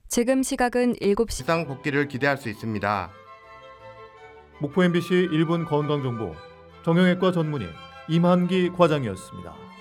지금 시각은 7시. 일상 복귀를 기대할 수 있습니다. 목포 MBC 1분 건강정보 정형외과 전문의 임한기 과장이었습니다.